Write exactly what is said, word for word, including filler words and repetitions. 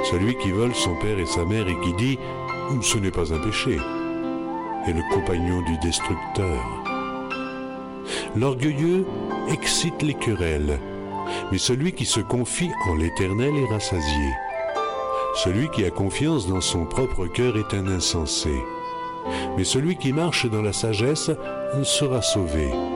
Celui qui vole son père et sa mère et qui dit « ce n'est pas un péché » est le compagnon du destructeur. L'orgueilleux excite les querelles, mais celui qui se confie en l'Éternel est rassasié. Celui qui a confiance dans son propre cœur est un insensé, mais celui qui marche dans la sagesse sera sauvé.